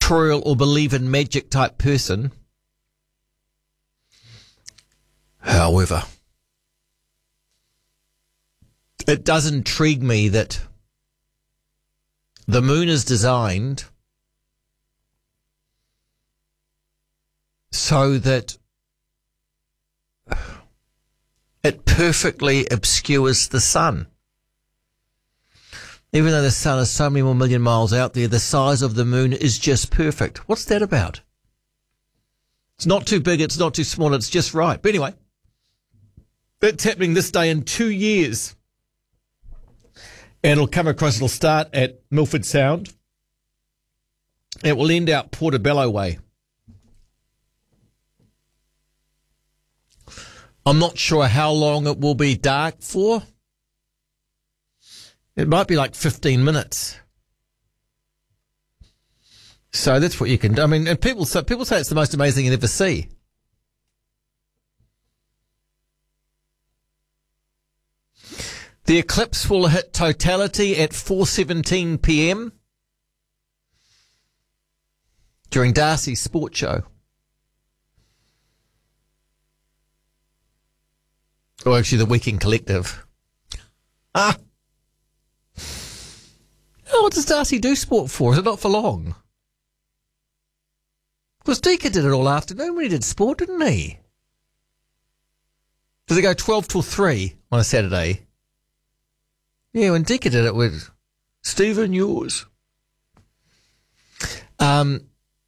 conspiratorial or believe in magic type person. However, it does intrigue me that the moon is designed so that it perfectly obscures the sun. Even though the sun is so many more million miles out there, the size of the moon is just perfect. What's that about? It's not too big, it's not too small, it's just right. But anyway, that's happening this day in 2 years. And it'll start at Milford Sound. It will end out Portobello Way. I'm not sure how long it will be dark for. It might be like 15 minutes. So that's what you can do. I mean, and people say it's the most amazing you'll ever see. The eclipse will hit totality at 4:17 p.m. during Darcy's Sport Show. Or actually the Weekend Collective. Oh, what does Darcy do sport for? Is it not for long? Because Deaker did it all afternoon when he did sport, didn't he? Does it go 12 till 3 on a Saturday? Yeah, when Deaker did it with Stephen yours. So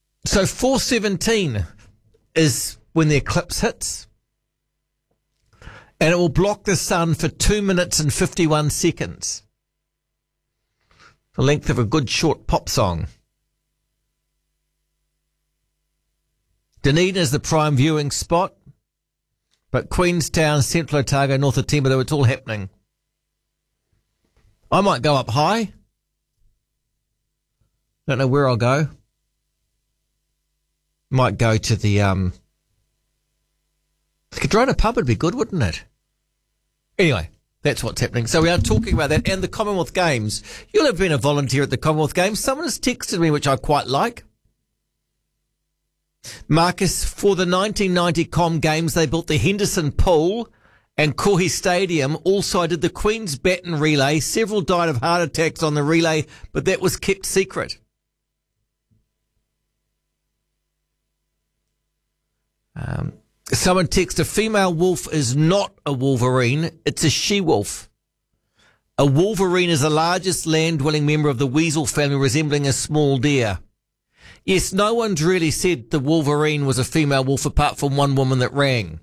4:17 is when the eclipse hits. And it will block the sun for 2 minutes and 51 seconds. The length of a good short pop song. Dunedin is the prime viewing spot. But Queenstown, Central Otago, North of Timber, it's all happening. I might go up high. Don't know where I'll go. Might go to the, Cadrona pub would be good, wouldn't it? Anyway, that's what's happening. So we are talking about that and the Commonwealth Games. You'll have been a volunteer at the Commonwealth Games. Someone has texted me, which I quite like. Marcus, for the 1990 Com Games, they built the Henderson Pool and Kohi Stadium. Also, I did the Queen's Baton Relay. Several died of heart attacks on the relay, but that was kept secret. Someone texted, a female wolf is not a wolverine, it's a she-wolf. A wolverine is the largest land-dwelling member of the weasel family, resembling a small deer. Yes, no one's really said the wolverine was a female wolf apart from one woman that rang.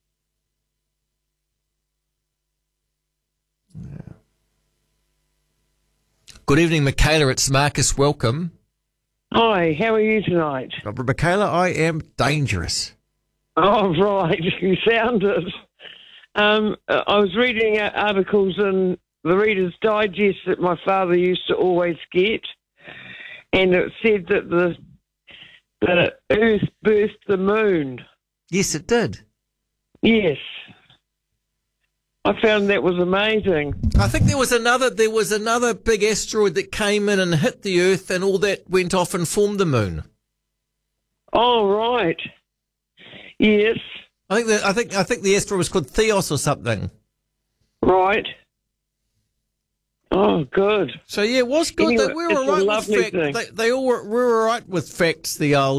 Good evening, Michaela. It's Marcus. Welcome. Hi, how are you tonight? Michaela, I am dangerous. Oh, right. You sound it. I was reading articles in the Reader's Digest that my father used to always get, and it said that the Earth birthed the moon. Yes, it did. Yes. I found that was amazing. I think there was another big asteroid that came in and hit the Earth, and all that went off and formed the moon. Oh, right. Yes. I think the asteroid was called Theos or something. Right. Oh, good. So yeah, it was good. Anyway, we were all right with facts. They all were all right with facts. The old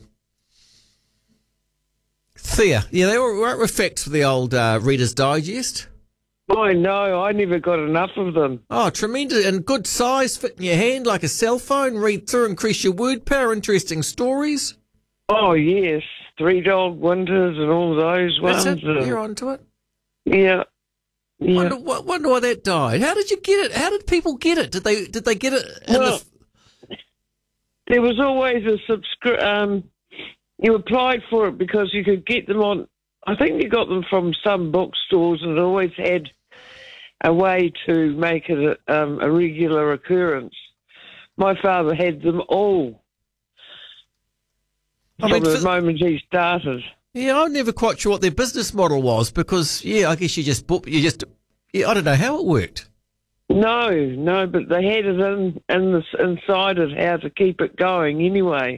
Thea. Yeah, they were all right with facts for the old Reader's Digest. I know. I never got enough of them. Oh, tremendous and good size, fit in your hand like a cell phone. Read through, increase your word power. Interesting stories. Oh yes. Three Dog Winters and all those ones. That's it. You're onto it. Yeah. Yeah. Wonder why that died. How did you get it? How did people get it? Did they get it? There was always a you applied for it because you could get them on. I think you got them from some bookstores, and it always had a way to make it a regular occurrence. My father had them all. From the moment he started. Yeah, I'm never quite sure what their business model was because, I guess you just I don't know how it worked. No, but they had it inside it how to keep it going anyway.